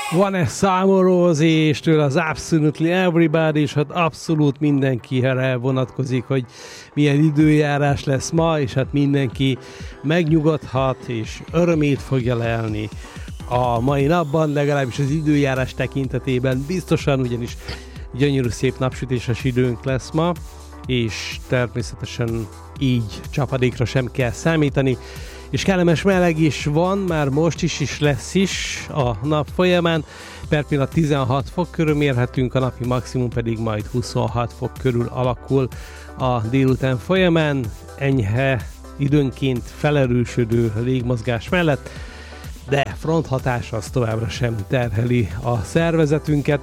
Vanessa Amorós-től az Absolutely Everybody, és hát abszolút mindenkire vonatkozik, hogy milyen időjárás lesz ma, és hát mindenki megnyugodhat, és örömét fogja lelni a mai napban, legalábbis az időjárás tekintetében biztosan, ugyanis gyönyörű szép napsütéses időnk lesz ma, és természetesen így csapadékra sem kell számítani, és kellemes meleg is van, már most is lesz is a nap folyamán. Per pillanat 16 fok körül mérhetünk, a napi maximum pedig majd 26 fok körül alakul a délután folyamán, enyhe, időnként felerősödő légmozgás mellett, de fronthatás az továbbra sem terheli a szervezetünket.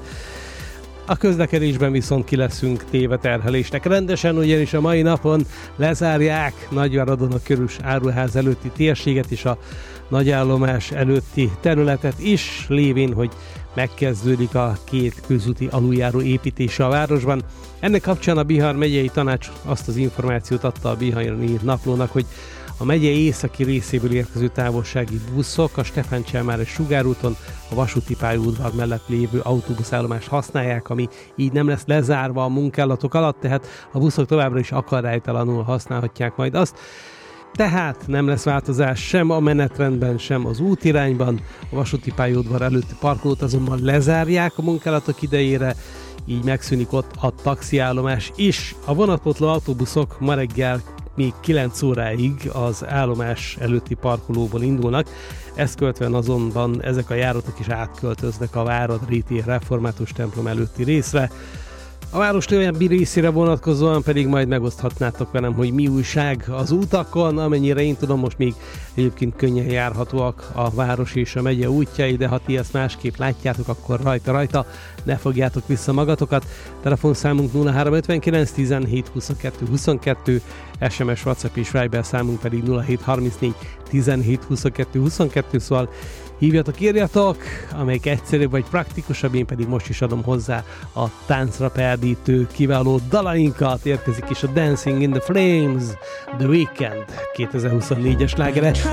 A közlekedésben viszont ki leszünk téve terhelésnek rendesen, ugyanis a mai napon lezárják Nagyváradon a Körös Áruház előtti térséget és a nagyállomás előtti területet is, lévén, hogy megkezdődik a két közúti aluljáró építése a városban. Ennek kapcsán a Bihar megyei tanács azt az információt adta a Bihari Naplónak, hogy a megye északi részéből érkező távolsági buszok a Stefán Cselmár és Sugár úton a vasúti pályaudvar mellett lévő autóbuszállomást használják, ami így nem lesz lezárva a munkálatok alatt, tehát a buszok továbbra is akadálytalanul használhatják majd azt. Tehát nem lesz változás sem a menetrendben, sem az útirányban. A vasúti pályaudvar előtti parkolót azonban lezárják a munkálatok idejére, így megszűnik ott a taxiállomás is. A vonatpótló autóbuszok ma reggel még 9 óráig az állomás előtti parkolóból indulnak, ezt követően azonban ezek a járatok is átköltöznek a Várad-réti református templom előtti részre. A város többi részére vonatkozóan pedig majd megoszthatnátok velem, hogy mi újság az utakon, amennyire én tudom, most még egyébként könnyen járhatóak a város és a megye útjai, de ha ti ezt másképp látjátok, akkor rajta, ne fogjátok vissza magatokat. Telefonszámunk 0359 17 22 22, SMS, WhatsApp és Viber számunk pedig 0734 17 22 22, szóval hívjatok, írjatok, amelyik egyszerűbb vagy praktikusabb, én pedig most is adom hozzá a táncra perdítő kiváló dalainkat. Érkezik is a Dancing in the Flames, The Weeknd 2024-es slágere.